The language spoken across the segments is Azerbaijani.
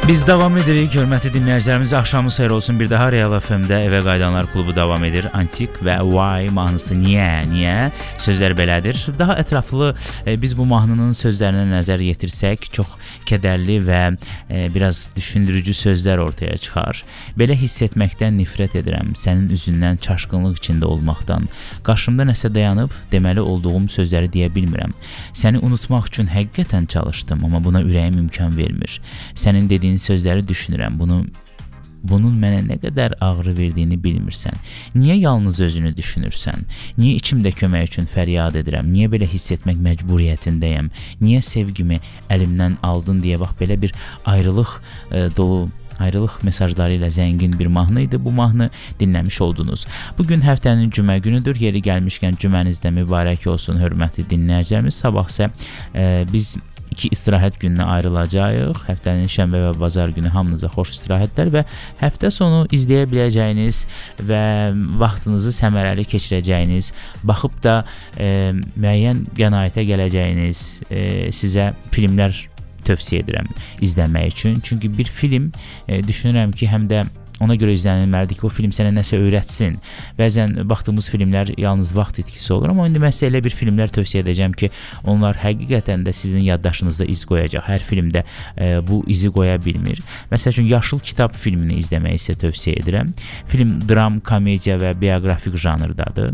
Biz davam edirik, hörmətli dinləyicilərimiz. Axşamınız xeyir olsun. Bir daha Real FM-də Evə Qayıdanlar klubu davam edir. Antik və Why mahnısı niyə sözlər belədir. Daha ətraflı biz bu mahnının sözlərinə nəzər yetirsək, çox kədərli və biraz düşündürücü sözlər ortaya çıxar. Belə hiss etməkdən nifrət edirəm, sənin üzündən çaşqınlıq içində olmaqdan. Qarşımda nəsə dayanıb, deməli olduğum sözləri deyə bilmirəm. Səni unutmaq üçün həqiqətən çalışdım, amma buna ürəyim imkan vermir. Sənin dediyin sözləri düşünürəm. Bunun mənə nə qədər ağrı verdiyini bilmirsən. Niyə yalnız özünü düşünürsən? Niyə içimdə kömək üçün fəryad edirəm? Niyə belə hiss etmək məcburiyyətindəyəm? Niyə sevgimi əlimdən aldın deyə bax belə bir ayrılıq dolu ayrılıq mesajları ilə zəngin bir mahnı idi. Bu mahnı dinləmiş oldunuz. Bugün həftənin cümə günüdür. Yeri gəlmişkən cüməniz də mübarək olsun hörmətli dinləyicilərimiz. Sabah isə biz 2 istirahət gününə ayrılacağıq. Həftənin şənbə və bazar günü hamınıza xoş istirahətlər və həftə sonu izləyə biləcəyiniz və vaxtınızı səmərəli keçirəcəyiniz, baxıb da müəyyən qənaətə gələcəyiniz sizə filmlər tövsiyə edirəm izləmək üçün. Çünki bir film düşünürəm ki, həm də ona görə izlənilməlidir ki, o film sənə nəsə öyrətsin. Bəzən baxdığımız filmlər yalnız vaxt itkisi olur, amma indi mən sizə elə bir filmlər tövsiyə edəcəm ki, onlar həqiqətən də sizin yaddaşınızda iz qoyacaq. Hər filmdə bu izi qoya bilmir. Məsəl üçün, Yaşıl Kitab filmini izləməyi sizə tövsiyə edirəm. Film dram, komediya və bioqrafik janrdadır.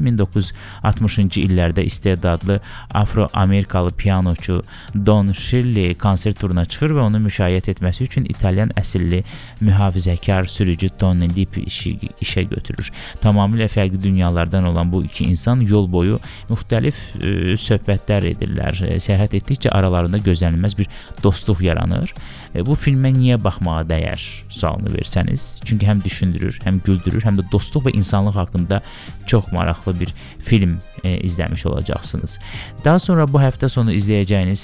1960-cı illərdə istedadlı Afro-Amerikalı pianoçu Don Shirley konsert turuna çıxır və onu müşayiət etməsi üçün İtalyan əsilli mühafizəkar sürücü Tony Lip işə götürür. Tamamilə fərqli dünyalardan olan bu iki insan yol boyu müxtəlif söhbətlər edirlər. Səyahət etdikcə aralarında gözlənilməz bir dostluq yaranır. Bu filmə niyə baxmağa dəyər sualını versəniz, çünki həm düşündürür, həm güldürür, həm də dostluq və insanlıq haqqında çox maraqlı bir film izləmiş olacaqsınız. Daha sonra bu həftə sonu izləyəcəyiniz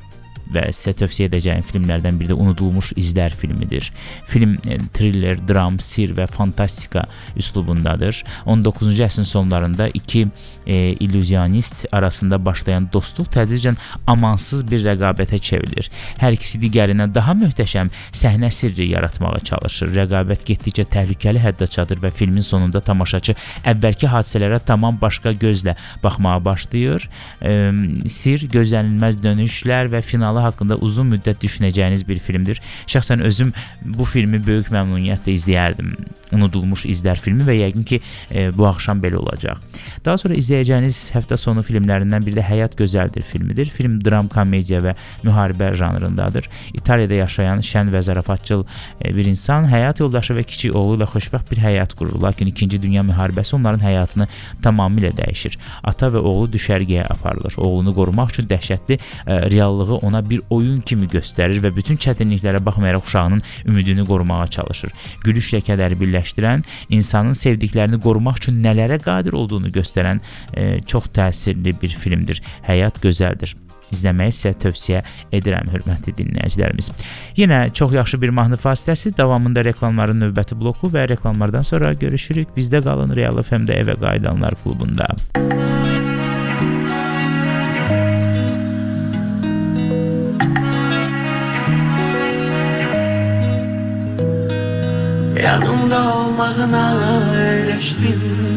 və sizə tövsiyə edəcəyim filmlərdən biri də Unudulmuş İzlər filmidir. Film thriller, dram, sir və fantastika üslubundadır. 19-cu əsrin sonlarında iki illüzyonist arasında başlayan dostluq tədricən amansız bir rəqabətə çevrilir. Hər ikisi digərindən daha möhtəşəm səhnə sirri yaratmağa çalışır. Rəqabət getdikcə təhlükəli həddə çatır və filmin sonunda tamaşaçı əvvəlki hadisələrə tamam başqa gözlə baxmağa başlayır. Sir, gözlənilməz dönüşlər və finalı haqqında uzun müddət düşünəcəyiniz bir filmdir. Şəxsən özüm bu filmi böyük məmnuniyyətlə izləyərdim. Unudulmuş İzlər filmi və yəqin ki, bu axşam belə olacaq. Daha sonra izləyəcəyiniz həftə sonu filmlərindən biri də Həyat Gözəldir filmidir. Film dram, komediya və müharibə janrındadır. İtaliyada yaşayan şən və zarafatçıl bir insan həyat yoldaşı və kiçik oğlu ilə xoşbəxt bir həyat qurur. Lakin 2-ci Dünya müharibəsi onların həyatını tamamilə dəyişir. Ata və oğlu düşərgəyə aparılır. Oğlunu qorumaq üçün dəhşətli reallığı ona bir oyun kimi göstərir və bütün çətinliklərə baxmayaraq uşağının ümidini qorumağa çalışır. Gülüşlə kədəri birləşdirən, insanın sevdiklərini qorumaq üçün nələrə qadir olduğunu göstərən çox təsirli bir filmdir. Həyat Gözəldir. İzləməyi sizə tövsiyə edirəm, hörmətli dinləyicilərimiz. Yenə çox yaxşı bir mahnı fasiləsi, davamında reklamların növbəti bloku və reklamlardan sonra görüşürük. Bizdə qalın, Real FM-də Evə Qayıdanlar klubunda. Yanımda olmağına öyrəşdim,